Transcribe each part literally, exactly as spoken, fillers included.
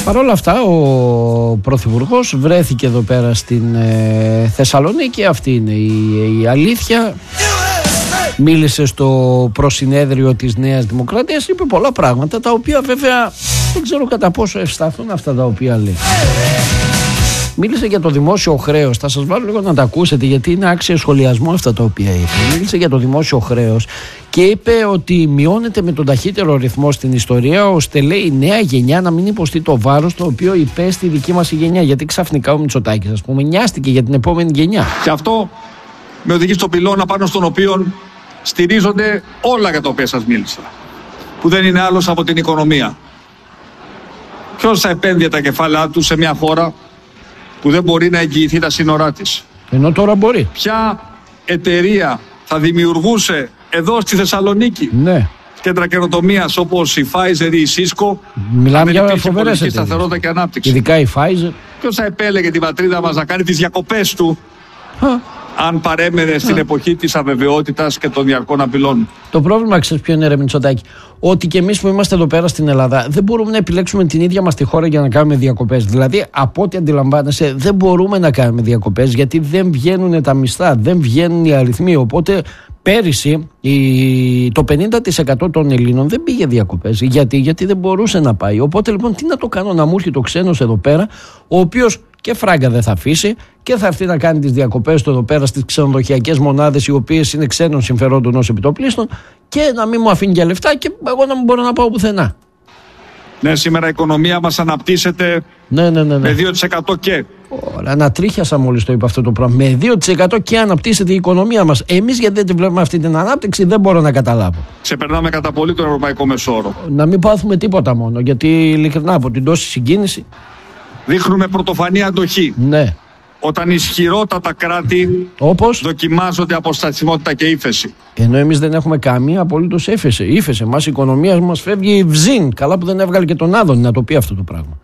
Παρ' όλα αυτά ο Πρωθυπουργός βρέθηκε εδώ πέρα στην ε, Θεσσαλονίκη. Αυτή είναι η, η αλήθεια. Μίλησε στο προσυνέδριο της Νέας Δημοκρατίας, είπε πολλά πράγματα, τα οποία βέβαια δεν ξέρω κατά πόσο ευσταθούν αυτά τα οποία λέει. Μίλησε για το δημόσιο χρέος. Θα σας βάλω λίγο να τα ακούσετε, γιατί είναι άξιο σχολιασμό αυτά τα οποία είπε. Μίλησε για το δημόσιο χρέος και είπε ότι μειώνεται με τον ταχύτερο ρυθμό στην ιστορία, ώστε λέει η νέα γενιά να μην υποστεί το βάρος το οποίο υπέστη η δική μας η γενιά. Γιατί ξαφνικά ο Μητσοτάκης, ας πούμε, νοιάστηκε για την επόμενη γενιά. Και αυτό με οδηγεί στον πυλώνα πάνω στον οποίο στηρίζονται όλα για τα οποία σας μίλησα, που δεν είναι άλλος από την οικονομία. Ποιος θα επένδυε τα κεφάλαια του σε μια χώρα που δεν μπορεί να εγγυηθεί τα σύνορά της? Ενώ τώρα μπορεί. Ποια εταιρεία θα δημιουργούσε εδώ στη Θεσσαλονίκη ναι. κέντρα καινοτομίας όπως η Pfizer ή η Cisco? Μιλάμε για φοβερές εταιρείες. Σταθερότητα και ανάπτυξη. Ειδικά η Pfizer. Ποιος θα επέλεγε την πατρίδα μας να κάνει τις διακοπές του Α. αν παρέμενε στην Α. εποχή της αβεβαιότητας και των διαρκών απειλών? Το πρόβλημα, ξέρεις ποιο είναι, ρε Μητσοτάκη? Ότι και εμείς που είμαστε εδώ πέρα στην Ελλάδα δεν μπορούμε να επιλέξουμε την ίδια μας τη χώρα για να κάνουμε διακοπές. Δηλαδή, από ό,τι αντιλαμβάνεσαι, δεν μπορούμε να κάνουμε διακοπές, γιατί δεν βγαίνουν τα μισθά, δεν βγαίνουν οι αριθμοί. Οπότε πέρυσι η... το πενήντα τοις εκατό των Ελλήνων δεν πήγε διακοπές. Γιατί? Γιατί δεν μπορούσε να πάει. Οπότε λοιπόν, τι να το κάνω να μου έρχει το ξένος εδώ πέρα, ο οποίος και φράγκα δεν θα αφήσει και θα έρθει να κάνει τις διακοπές του εδώ πέρα στις ξενοδοχειακές μονάδες, οι οποίες είναι ξένων συμφερόντων ως επιτοπλίστων, και να μην μου αφήνει για λεφτά και εγώ να μην μπορώ να πάω πουθενά. Ναι, σήμερα η οικονομία μας αναπτύσσεται ναι, ναι, ναι, ναι. με δύο τοις εκατό και. Ωραία, ανατρίχιασα μόλις το είπα αυτό το πράγμα. Με δύο τοις εκατό και αναπτύσσεται η οικονομία μας. Εμείς γιατί δεν τη βλέπουμε αυτή την ανάπτυξη, δεν μπορώ να καταλάβω. Ξεπερνάμε κατά πολύ τον ευρωπαϊκό μεσόωρο. Να μην πάθουμε τίποτα μόνο, γιατί ειλικρινά από την τόση συγκίνηση. Δείχνουμε πρωτοφανή αντοχή. Ναι. Όταν ισχυρότατα κράτη όπως δοκιμάζονται από στασιμότητα και ύφεση. Ενώ εμείς δεν έχουμε καμία απολύτως ύφεση. Ύφεση. Μας η οικονομία μας φεύγει βζίν. Καλά που δεν έβγαλε και τον Άδωνη να το πει αυτό το πράγμα.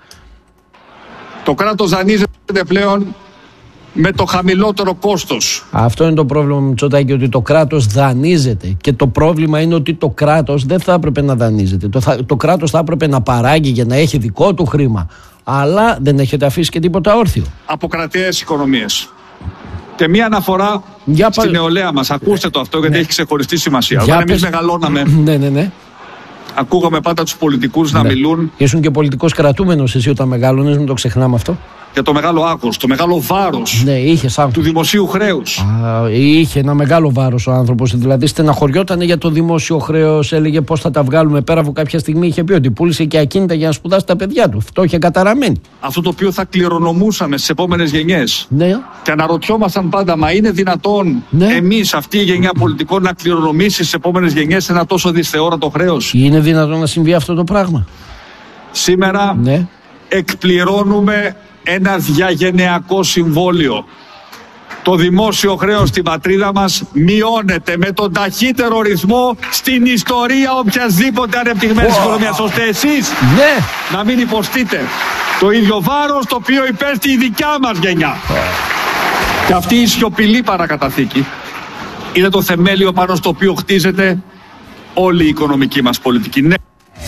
Το κράτος δανείζεται πλέον με το χαμηλότερο κόστος. Αυτό είναι το πρόβλημα με Μητσοτάκη, ότι το κράτος δανείζεται. Και το πρόβλημα είναι ότι το κράτος δεν θα έπρεπε να δανείζεται. Το, θα, το κράτος θα έπρεπε να παράγει για να έχει δικό του χρήμα. Αλλά δεν έχετε αφήσει και τίποτα όρθιο. Από κρατιές οικονομίες. Και μία αναφορά για στην πα... νεολαία μας. Ακούστε το αυτό, γιατί ναι. έχει ξεχωριστή σημασία. Για Όταν πες... εμείς μεγαλώναμε, ναι, ναι, ναι. ακούγαμε πάντα τους πολιτικούς ναι. να μιλούν. Ήσουν και πολιτικός κρατούμενος εσύ όταν μεγάλωνες, μην το ξεχνάμε αυτό. Για το μεγάλο άγχος, το μεγάλο βάρος ναι, είχες του δημοσίου χρέους. Α, είχε ένα μεγάλο βάρος ο άνθρωπος. Δηλαδή στεναχωριόταν για το δημόσιο χρέος, έλεγε πώς θα τα βγάλουμε πέρα. Από κάποια στιγμή είχε πει ότι πούλησε και ακίνητα για να σπουδάσει τα παιδιά του. Αυτό είχε καταραμένη. Αυτό το οποίο θα κληρονομούσαμε στις επόμενες γενιές. Ναι. Και αναρωτιόμασταν πάντα, μα είναι δυνατόν ναι. εμείς, αυτή η γενιά πολιτικών, να κληρονομήσει στις επόμενες γενιές ένα τόσο δυσθεόρατο χρέος? Είναι δυνατόν να συμβεί αυτό το πράγμα? Σήμερα ναι. εκπληρώνουμε ένα διαγενειακό συμβόλαιο. Το δημόσιο χρέος στην πατρίδα μας μειώνεται με τον ταχύτερο ρυθμό στην ιστορία οποιασδήποτε ανεπτυγμένης oh. οικονομίας, ώστε εσείς ναι. να μην υποστείτε το ίδιο βάρος το οποίο υπέστη η δικιά μας γενιά. Oh. Και αυτή η σιωπηλή παρακαταθήκη είναι το θεμέλιο πάνω στο οποίο χτίζεται όλη η οικονομική μας πολιτική. Ναι.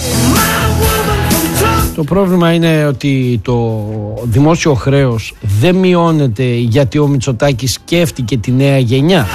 Το πρόβλημα είναι ότι το δημόσιο χρέος δεν μειώνεται γιατί ο Μητσοτάκης σκέφτηκε τη νέα γενιά,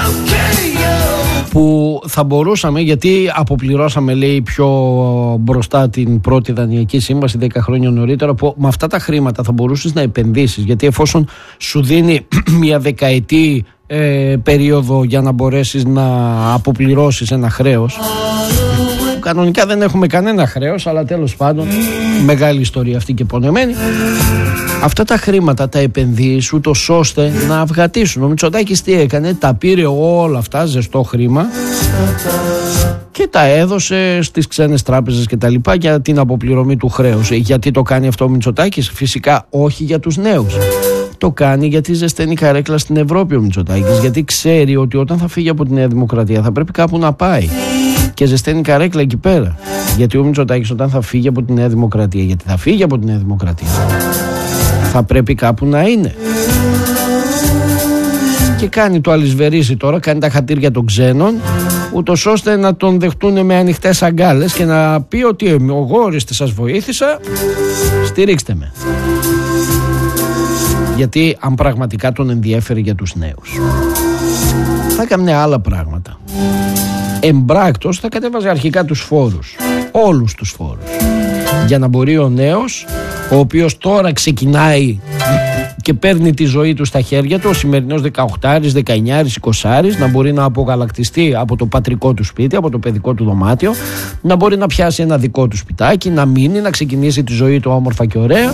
που θα μπορούσαμε, γιατί αποπληρώσαμε λέει πιο μπροστά την πρώτη δανειακή σύμβαση δέκα χρόνια νωρίτερα, που με αυτά τα χρήματα θα μπορούσες να επενδύσεις, γιατί εφόσον σου δίνει μια δεκαετή ε, περίοδο για να μπορέσεις να αποπληρώσεις ένα χρέος. Κανονικά δεν έχουμε κανένα χρέος, αλλά τέλος πάντων μεγάλη ιστορία αυτή και πονεμένη. Αυτά τα χρήματα τα επενδύεις ούτως ώστε να αυγατήσουν. Ο Μητσοτάκης τι έκανε? Τα πήρε όλα αυτά, ζεστό χρήμα, και τα έδωσε στις ξένες τράπεζες και τα λοιπά για την αποπληρωμή του χρέους. Γιατί το κάνει αυτό ο Μητσοτάκης? Φυσικά όχι για τους νέους. Το κάνει γιατί ζεσταίνει καρέκλα στην Ευρώπη ο Μητσοτάκης. Γιατί ξέρει ότι όταν θα φύγει από τη Νέα Δημοκρατία θα πρέπει κάπου να πάει. Και ζεσταίνει καρέκλα εκεί πέρα. Γιατί ο Μητσοτάκης όταν θα φύγει από τη Νέα Δημοκρατία, γιατί θα φύγει από τη Νέα Δημοκρατία, θα πρέπει κάπου να είναι. Και κάνει το αλυσβερίζει τώρα, κάνει τα χατήρια των ξένων ούτως ώστε να τον δεχτούν με ανοιχτές αγκάλες και να πει ότι εγώ ορίστε σας βοήθησα, στηρίξτε με. Γιατί αν πραγματικά τον ενδιέφερε για τους νέους, θα έκανε άλλα πράγματα. Εμπράκτος θα κατέβαζε αρχικά τους φόρους, όλους τους φόρους, για να μπορεί ο νέος, ο οποίος τώρα ξεκινάει και παίρνει τη ζωή του στα χέρια του, ο σημερινός δεκαοκτάρης, δεκαεννιάρης, εικοσάρης, να μπορεί να απογαλακτιστεί από το πατρικό του σπίτι, από το παιδικό του δωμάτιο, να μπορεί να πιάσει ένα δικό του σπιτάκι, να μείνει, να ξεκινήσει τη ζωή του όμορφα και ωραία.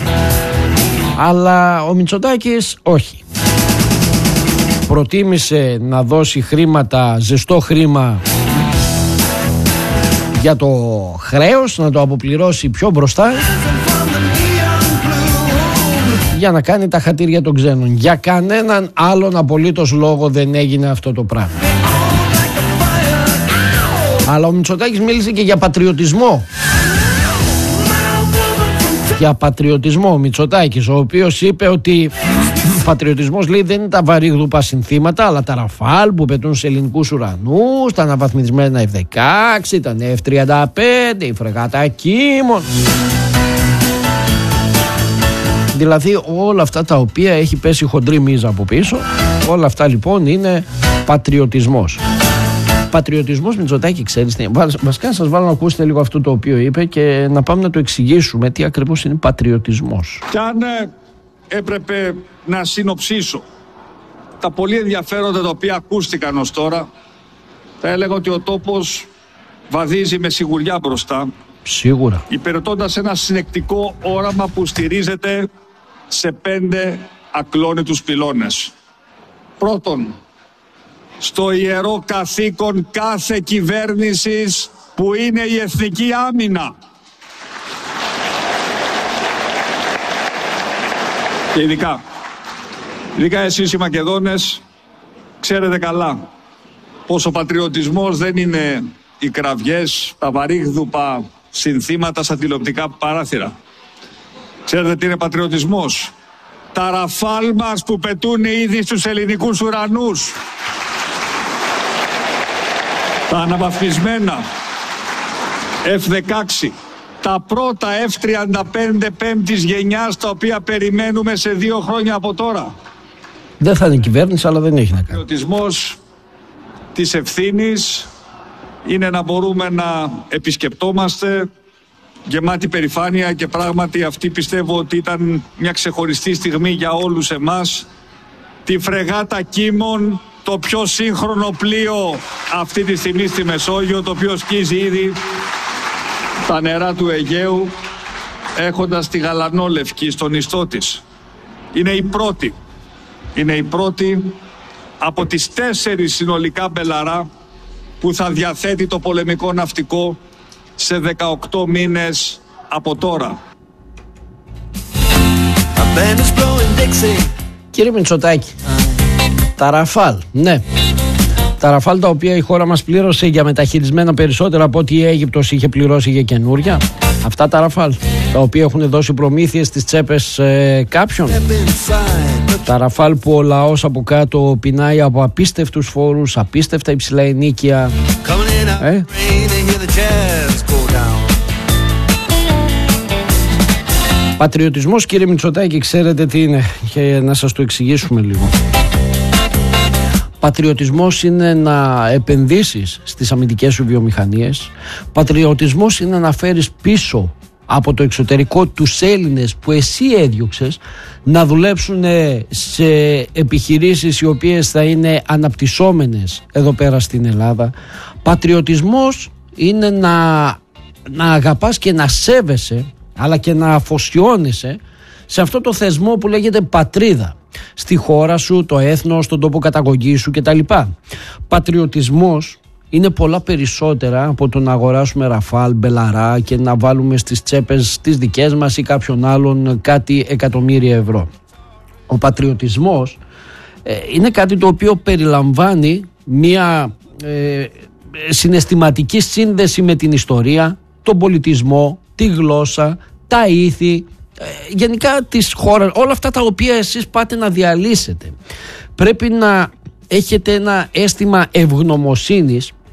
Αλλά ο Μητσοτάκης όχι. Προτίμησε να δώσει χρήματα, ζεστό χρήμα, για το χρέος, να το αποπληρώσει πιο μπροστά, για να κάνει τα χατήρια των ξένων. Για κανέναν άλλον απολύτως λόγο δεν έγινε αυτό το πράγμα. Αλλά ο Μητσοτάκης μίλησε και για πατριωτισμό. Για πατριωτισμό ο Μητσοτάκης, ο οποίος είπε ότι πατριωτισμός, λέει, δεν είναι τα βαρύγδουπα συνθήματα, αλλά τα ραφάλ που πετούν σε ελληνικούς ουρανούς, τα αναβαθμισμένα εφ δεκαέξι, τα εφ τριάντα πέντε, η φρεγάτα Κίμων. Δηλαδή όλα αυτά τα οποία έχει πέσει χοντρή μίζα από πίσω, όλα αυτά λοιπόν είναι πατριωτισμός. Πατριωτισμός, Μητσοτάκη, ξέρεις τι, βασικά να σας βάλω να ακούσετε λίγο αυτό το οποίο είπε και να πάμε να το εξηγήσουμε τι ακριβώς είναι πατριωτισμός. Και αν ε, έπρεπε να συνοψίσω τα πολύ ενδιαφέροντα τα οποία ακούστηκαν ως τώρα, θα έλεγα ότι ο τόπος βαδίζει με σιγουριά μπροστά. Σίγουρα. Υπηρετώντας ένα συνεκτικό όραμα που στηρίζεται σε πέντε ακλόνητους πυλώνες. Πρώτον, στο ιερό καθήκον κάθε κυβέρνησης που είναι η εθνική άμυνα. Και ειδικά, ειδικά εσείς οι Μακεδόνες ξέρετε καλά πως ο πατριωτισμός δεν είναι οι κραυγές, τα βαρύγδουπα συνθήματα στα τηλεοπτικά παράθυρα. Ξέρετε τι είναι πατριωτισμός? Τα ραφάλ μας που πετούν ήδη στους ελληνικούς ουρανούς. Τα αναβαθμισμένα εφ δεκαέξι. Τα πρώτα εφ τριάντα πέντε πέμπτης γενιάς, τα οποία περιμένουμε σε δύο χρόνια από τώρα. Δεν θα είναι κυβέρνηση, αλλά δεν έχει να κάνει. Ο πατριωτισμός της ευθύνης είναι να μπορούμε να επισκεπτόμαστε γεμάτη περηφάνεια, και πράγματι αυτή πιστεύω ότι ήταν μια ξεχωριστή στιγμή για όλους εμάς, τη φρεγάτα Κίμων, το πιο σύγχρονο πλοίο αυτή τη στιγμή στη Μεσόγειο, το οποίο σκίζει ήδη τα νερά του Αιγαίου, έχοντας τη γαλανόλευκη στον ιστό της. Είναι η πρώτη, είναι η πρώτη από τις τέσσερις συνολικά μπελαρά που θα διαθέτει το πολεμικό ναυτικό σε δεκαοκτώ μήνες από τώρα. Κύριε Μητσοτάκη, τα ραφάλ, ναι. Τα ραφάλ τα οποία η χώρα μας πλήρωσε για μεταχειρισμένα περισσότερα από ό,τι η Αίγυπτος είχε πληρώσει για καινούρια. Αυτά τα ραφάλ, τα οποία έχουν δώσει προμήθειες στις τσέπες ε, κάποιων. Τα ραφάλ που ο λαός από κάτω πεινάει από απίστευτους φόρους, απίστευτα υψηλά ενοίκια. Ε? Πατριωτισμός, κύριε Μητσοτάκη, ξέρετε τι είναι? Και να σας το εξηγήσουμε λίγο. Πατριωτισμός είναι να επενδύσεις στις αμυντικές σου βιομηχανίες. Πατριωτισμός είναι να φέρεις πίσω από το εξωτερικό τους Έλληνες που εσύ έδιωξες να δουλέψουν σε επιχειρήσεις οι οποίες θα είναι αναπτυσσόμενες εδώ πέρα στην Ελλάδα. Πατριωτισμός είναι να, να αγαπάς και να σέβεσαι, αλλά και να αφοσιώνεσαι σε αυτό το θεσμό που λέγεται πατρίδα, στη χώρα σου, το έθνος, τον τόπο καταγωγής σου κτλ. Πατριωτισμός είναι πολλά περισσότερα από το να αγοράσουμε ραφάλ, μπελαρά και να βάλουμε στις τσέπες τις δικές μας ή κάποιον άλλον κάτι εκατομμύρια ευρώ. Ο πατριωτισμός ε, είναι κάτι το οποίο περιλαμβάνει μια ε, συναισθηματική σύνδεση με την ιστορία, τον πολιτισμό, τη γλώσσα, τα ήθη, ε, γενικά της χώρας, όλα αυτά τα οποία εσείς πάτε να διαλύσετε. Πρέπει να έχετε ένα αίσθημα ευγνωμοσύνης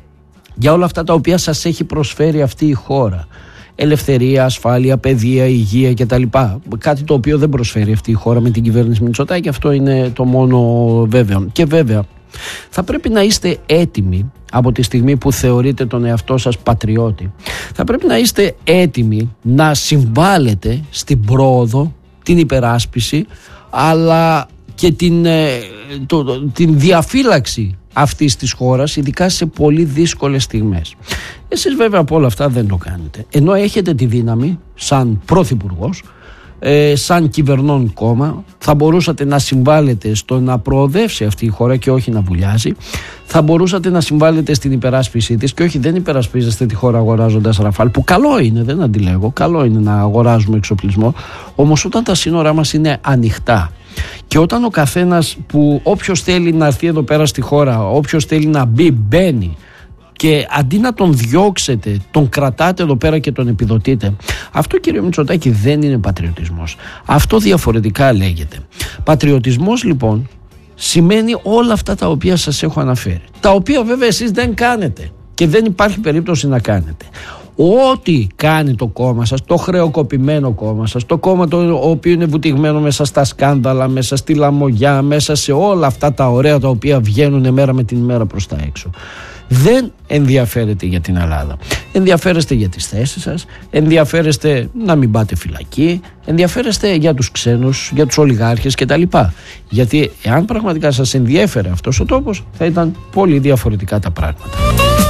για όλα αυτά τα οποία σας έχει προσφέρει αυτή η χώρα. Ελευθερία, ασφάλεια, παιδεία, υγεία κτλ. Κάτι το οποίο δεν προσφέρει αυτή η χώρα με την κυβέρνηση Μητσοτάκη, αυτό είναι το μόνο βέβαιο. Και βέβαια θα πρέπει να είστε έτοιμοι από τη στιγμή που θεωρείτε τον εαυτό σας πατριώτη. Θα πρέπει να είστε έτοιμοι να συμβάλλετε στην πρόοδο, την υπεράσπιση, αλλά και την, το, την διαφύλαξη αυτής της χώρας, ειδικά σε πολύ δύσκολες στιγμές. Εσείς βέβαια από όλα αυτά δεν το κάνετε, ενώ έχετε τη δύναμη σαν πρωθυπουργός, ε, σαν κυβερνών κόμμα, θα μπορούσατε να συμβάλλετε στο να προοδεύσει αυτή η χώρα και όχι να βουλιάζει. Θα μπορούσατε να συμβάλλετε στην υπεράσπιση της και όχι, δεν υπερασπίζεστε τη χώρα αγοράζοντας Ραφάλ, που καλό είναι, δεν αντιλέγω, καλό είναι να αγοράζουμε εξοπλισμό, όμως όταν τα σύνορά μας είναι ανοιχτά και όταν ο καθένας, που όποιος θέλει να έρθει εδώ πέρα στη χώρα, όποιος θέλει να μπει, μπαίνει, και αντί να τον διώξετε, τον κρατάτε εδώ πέρα και τον επιδοτείτε, αυτό, κύριε Μητσοτάκη, δεν είναι πατριωτισμός. Αυτό διαφορετικά λέγεται. Πατριωτισμός λοιπόν σημαίνει όλα αυτά τα οποία σας έχω αναφέρει, τα οποία βέβαια εσείς δεν κάνετε και δεν υπάρχει περίπτωση να κάνετε. Ό,τι κάνει το κόμμα σας, το χρεοκοπημένο κόμμα σας, το κόμμα το οποίο είναι βουτυγμένο μέσα στα σκάνδαλα, μέσα στη λαμογιά, μέσα σε όλα αυτά τα ωραία τα οποία βγαίνουν μέρα με την ημέρα προς τα έξω, δεν ενδιαφέρεται για την Ελλάδα. Ενδιαφέρεστε για τις θέσεις σας, ενδιαφέρεστε να μην πάτε φυλακή, ενδιαφέρεστε για τους ξένους, για τους ολιγάρχες κτλ. Γιατί εάν πραγματικά σας ενδιέφερε αυτός ο τόπος, θα ήταν πολύ διαφορετικά τα πράγματα.